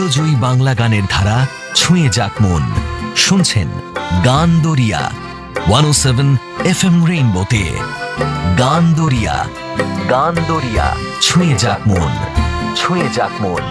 কালজয়ী বাংলা গানের ধারা ছুঁয়ে যাক মন। শুনছেন গান দরিয়া 107 FM রেইনবোতে। গান দরিয়া, গান দরিয়া, ছুঁয়ে যাক মন, ছুঁয়ে যাক মন।